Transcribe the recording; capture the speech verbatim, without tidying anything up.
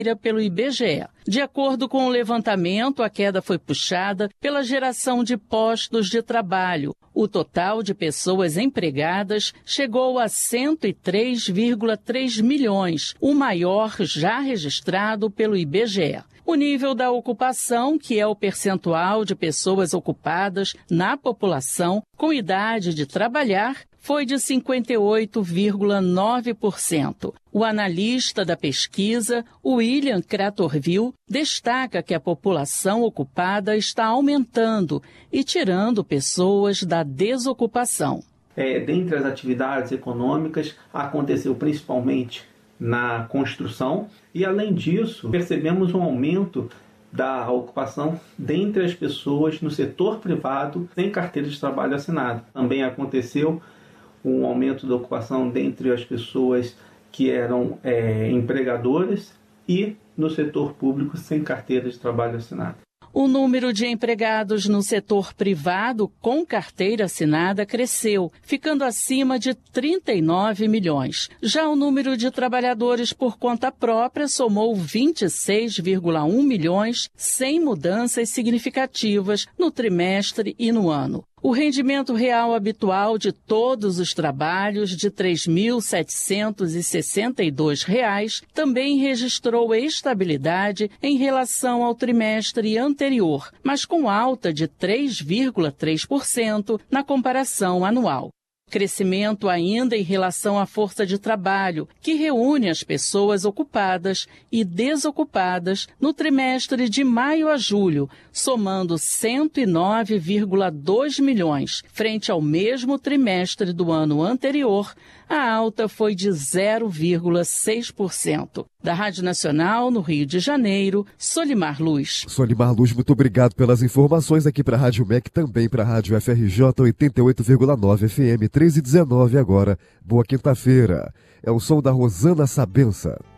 pelo I B G E. De acordo com o levantamento, a queda foi puxada pela geração de postos de trabalho. O total de pessoas empregadas chegou a cento e três vírgula três milhões, o maior já registrado pelo I B G E. O nível da ocupação, que é o percentual de pessoas ocupadas na população com idade de trabalhar, foi de cinquenta e oito vírgula nove por cento. O analista da pesquisa, William Cratorville, destaca que a população ocupada está aumentando e tirando pessoas da desocupação. É, dentre as atividades econômicas, aconteceu principalmente na construção e, além disso, percebemos um aumento da ocupação dentre as pessoas no setor privado sem carteira de trabalho assinada. Também aconteceu um aumento da ocupação dentre as pessoas que eram é, empregadores e no setor público sem carteira de trabalho assinada. O número de empregados no setor privado com carteira assinada cresceu, ficando acima de trinta e nove milhões. Já o número de trabalhadores por conta própria somou vinte e seis vírgula um milhões, sem mudanças significativas no trimestre e no ano. O rendimento real habitual de todos os trabalhos, de três mil setecentos e sessenta e dois reais, também registrou estabilidade em relação ao trimestre anterior, mas com alta de três vírgula três por cento na comparação anual. Crescimento ainda em relação à força de trabalho, que reúne as pessoas ocupadas e desocupadas no trimestre de maio a julho, somando cento e nove vírgula dois milhões, frente ao mesmo trimestre do ano anterior. A alta foi de zero vírgula seis por cento. Da Rádio Nacional, no Rio de Janeiro, Solimar Luz. Solimar Luz, muito obrigado pelas informações aqui para a Rádio M E C, também para a Rádio F R J oitenta e oito vírgula nove F M, treze e dezenove agora. Boa quinta-feira. É o som da Rosana Sabença.